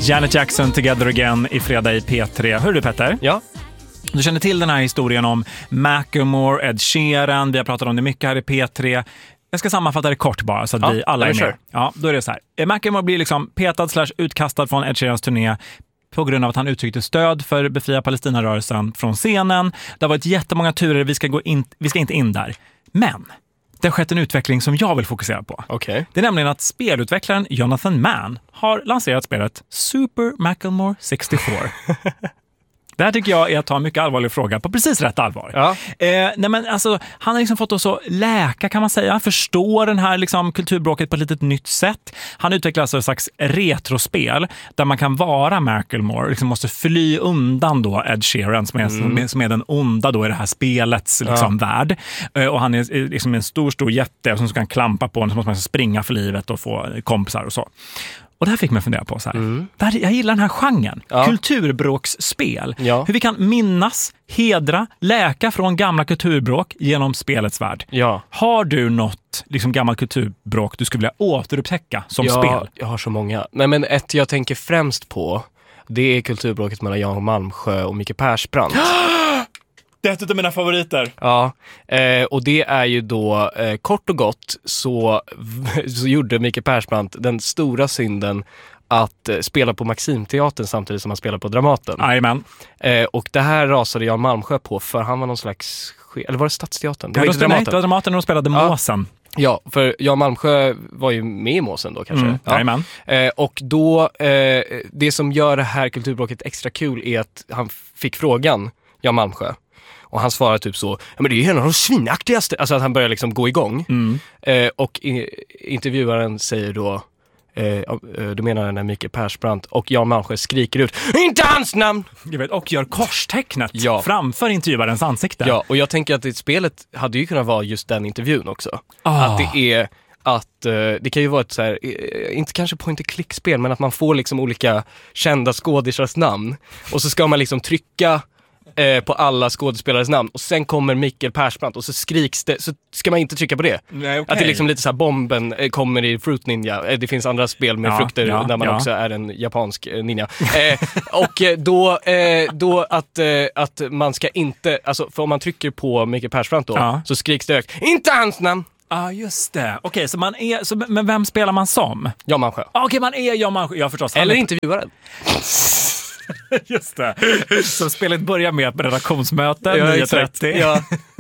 Janet Jackson, Together Again i fredag i P3. Hör du Petter? Ja. Du känner till den här historien om Macklemore, Ed Sheeran. Vi har pratat om det mycket här i P3. Jag ska sammanfatta det kort bara så att vi alla är med. Ja, då är det så här. Macklemore blir liksom petad/utkastad från Ed Sheerans turné på grund av att han uttryckte stöd för befria Palestinarörelsen från scenen. Det har varit jättemånga turer, vi ska inte in där. Men det har skett en utveckling som jag vill fokusera på. Okay. Det är nämligen att spelutvecklaren Jonathan Mann har lanserat spelet Super Macklemore 64. Det här tycker jag är att ta en mycket allvarlig fråga på precis rätt allvar. Ja. Nej men alltså, han har liksom fått oss att läka kan man säga, förstå den här liksom kulturbråket på ett litet nytt sätt. Han utvecklar alltså ett slags retrospel där man kan vara Macklemore, liksom måste fly undan då Ed Sheeran som är den onda då i det här spelets liksom värld. Och han är liksom en stor jätte som kan klampa på honom, så måste man springa för livet och få kompisar och så. Och det här fick mig fundera på så här. Jag gillar den här genren. Ja. Kulturbråksspel. Ja. Hur vi kan minnas, hedra, läka från gamla kulturbråk genom spelets värld. Ja. Har du något liksom gammalt kulturbråk du skulle vilja återupptäcka som spel? Jag har så många. Nej, men ett jag tänker främst på, det är kulturbråket mellan Jan Malmsjö och Micke Persbrandt. Det är ett av mina favoriter. Ja, och det är ju då kort och gott så gjorde Micke Persbrandt den stora synden att spela på Maximteatern samtidigt som han spelar på Dramaten. Jajamän. Och det här rasade Jan Malmsjö på för han var någon slags... Eller var det Stadsteatern? Det var inte Dramaten. Det var Dramaten när de spelade Måsen. Ja, för Jan Malmsjö var ju med i Måsen då kanske. Jajamän. Och då, det som gör det här kulturbråket extra kul är att han fick frågan, Jan Malmsjö. Och han svarar typ så, ja men det är ju en av de svinaktigaste. Alltså att han börjar liksom gå igång. Och intervjuaren säger då, du menar när Micke Persbrandt och Jan Malmsjö skriker ut, inte hans namn! Jag vet, och gör korstecknet framför intervjuarens ansikte. Ja, och jag tänker att spelet hade ju kunnat vara just den intervjun också. Att det är... Att det kan ju vara ett så här, inte kanske point-and-click-spel, men att man får liksom olika kända skådespelares namn. Och så ska man liksom trycka på alla skådespelares namn. Och sen kommer Mikael Persbrandt och så skriks det, så ska man inte trycka på det. Nej, okay. Att det är liksom lite så här, bomben kommer i Fruit Ninja. Det finns andra spel med frukter där man också är en japansk ninja. Och då att man ska inte, alltså för om man trycker på Mikael Persbrandt då, så skriks det högt, inte hans namn! Ja, just det. Okej, så man är... men vem spelar man som? Jan Malmsjö. Okej, man är Jan Malmsjö. Ja, förstås. Eller intervjuaren. Just det. Så spelet börjar med ett redaktionsmöte 9:30. Ja.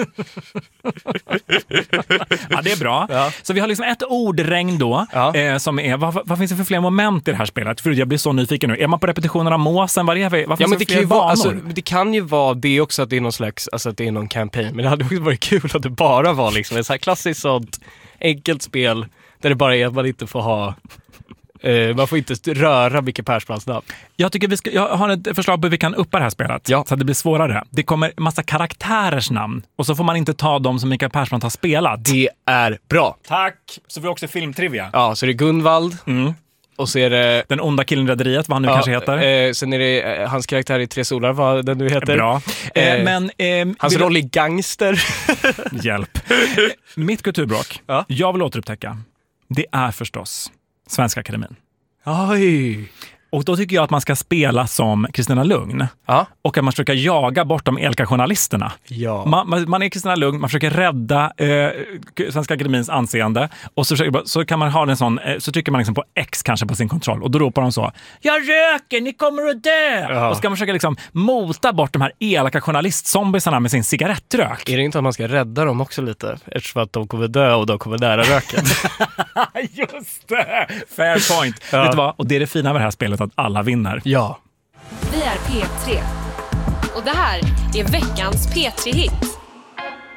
Ja, det är bra. Ja. Så vi har liksom ett ordregn då som är... Vad finns det för fler moment i det här spelet? För jag blir så nyfiken nu. Är man på repetitionen av Måsen? Vad finns det för fler vanor? Alltså, det kan ju vara det också att det är någon slags... Alltså att det är någon campaign. Men det hade också varit kul att det bara var liksom ett så här klassiskt sånt enkelt spel där det bara är att man inte får ha... man får inte röra Micke Persbrandts namn. Jag har ett förslag på hur vi kan uppa det här spelet så att det blir svårare. Det kommer massa karaktärers namn och så får man inte ta dem som Micke Persbrandt har spelat. Det är bra. Tack. Så vi har också filmtrivia. Ja, så det är Gunvald. Och så är det... Den onda killen Rederiet, vad han nu kanske heter. Sen är det hans karaktär i Tre solar, vad den nu heter. Bra. Hans roll i gangster. Hjälp. Mitt kulturbråk, jag vill återupptäcka. Det är förstås Svenska Akademin. Oj. Och då tycker jag att man ska spela som Kristina Lugn. Och att man försöker jaga bort de elaka journalisterna. Ja. Man är Kristina Lugn, man försöker rädda Svenska Akademins anseende. Och så kan man ha en sån, så trycker man liksom på X kanske på sin kontroll. Och då ropar de så, jag röker, ni kommer att dö! Och ska man försöka liksom mota bort de här elaka journalistzombisarna med sin cigarettrök. Är det inte att man ska rädda dem också lite? Eftersom att de kommer dö och de kommer nära röken. Just det! Fair point. Vet du vad? Och det är det fina med det här spelet, att alla vinner. Ja. Vi är P3. Och det här är veckans P3-hit.